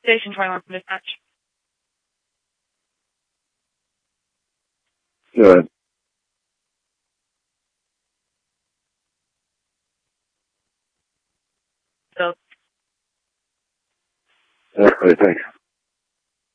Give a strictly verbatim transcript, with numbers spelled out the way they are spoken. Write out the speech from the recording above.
Station twenty-one from dispatch. Good. So. All right, thanks.